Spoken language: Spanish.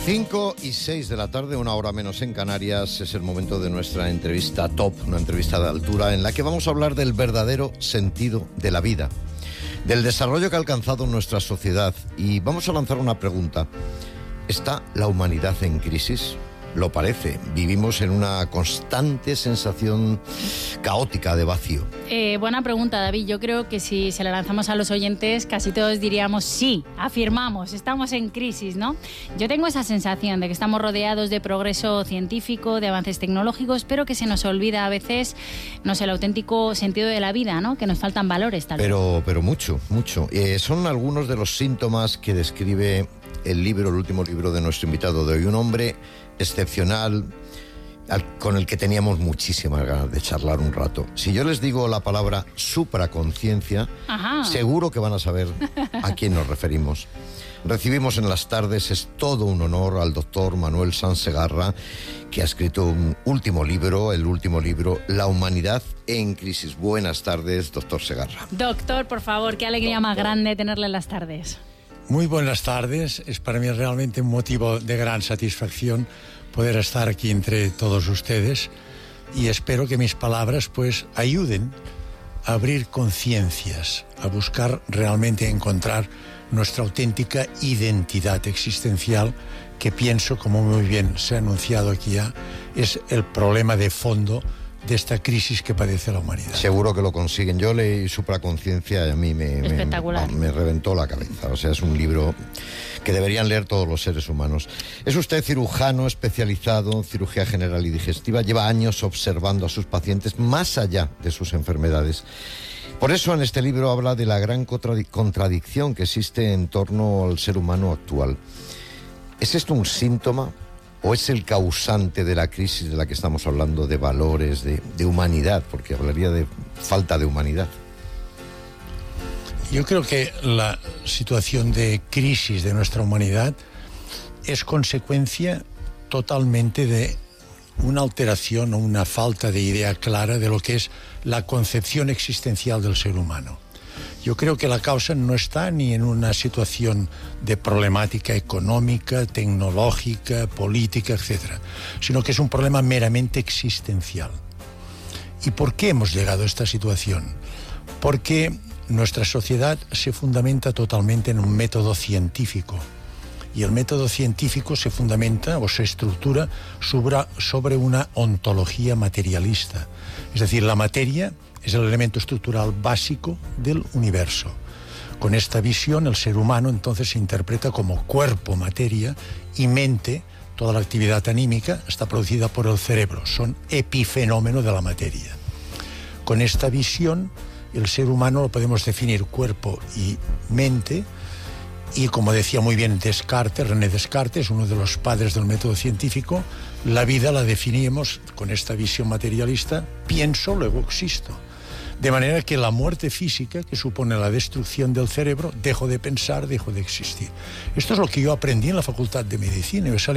5:06 de la tarde, una hora menos en Canarias, es el momento de nuestra entrevista top, una entrevista de altura en la que vamos a hablar del verdadero sentido de la vida, del desarrollo que ha alcanzado nuestra sociedad, y vamos a lanzar una pregunta. ¿Está la humanidad en crisis? Lo parece. Vivimos en una constante sensación caótica de vacío. Buena pregunta, David. Yo creo que si se la lanzamos a los oyentes, casi todos diríamos sí, afirmamos, estamos en crisis, ¿no? Yo tengo esa sensación de que estamos rodeados de progreso científico, de avances tecnológicos, pero que se nos olvida a veces, no sé, el auténtico sentido de la vida, ¿no? Que nos faltan valores, tal vez. Pero mucho. Son algunos de los síntomas que describe el último libro de nuestro invitado de hoy, un hombre excepcional, con el que teníamos muchísimas ganas de charlar un rato. Si yo les digo la palabra supraconciencia, seguro que van a saber a quién nos referimos. Recibimos en las tardes, es todo un honor, al doctor Manuel Sanz Segarra, que ha escrito el último libro, La humanidad en crisis. Buenas tardes, doctor Segarra. Doctor, por favor, qué alegría más grande tenerle en las tardes. Muy buenas tardes, es para mí realmente un motivo de gran satisfacción poder estar aquí entre todos ustedes, y espero que mis palabras pues ayuden a abrir conciencias, a buscar realmente encontrar nuestra auténtica identidad existencial, que pienso, como muy bien se ha anunciado aquí ya, es el problema de fondo de esta crisis que padece la humanidad. Seguro que lo consiguen. Yo leí Supraconciencia y a mí me reventó la cabeza. O sea, es un libro que deberían leer todos los seres humanos. Es usted cirujano especializado en cirugía general y digestiva. Lleva años observando a sus pacientes más allá de sus enfermedades. Por eso en este libro habla de la gran contradicción que existe en torno al ser humano actual. ¿Es esto un síntoma o es el causante de la crisis de la que estamos hablando, de valores, de humanidad? Porque hablaría de falta de humanidad. Yo creo que la situación de crisis de nuestra humanidad es consecuencia totalmente de una alteración o una falta de idea clara de lo que es la concepción existencial del ser humano. Yo creo que la causa no está ni en una situación de problemática económica, tecnológica, política, etc., sino que es un problema meramente existencial. ¿Y por qué hemos llegado a esta situación? Porque nuestra sociedad se fundamenta totalmente en un método científico. Y el método científico se fundamenta o se estructura sobre una ontología materialista. Es decir, la materia es el elemento estructural básico del universo. Con esta visión, el ser humano entonces se interpreta como cuerpo, materia y mente. Toda la actividad anímica está producida por el cerebro, son epifenómeno de la materia. Con esta visión, el ser humano lo podemos definir cuerpo y mente, y como decía muy bien René Descartes, uno de los padres del método científico, la vida la definimos con esta visión materialista: pienso, luego existo. De manera que la muerte física, que supone la destrucción del cerebro, dejo de pensar, dejo de existir. Esto es lo que yo aprendí en la Facultad de Medicina. Yo salí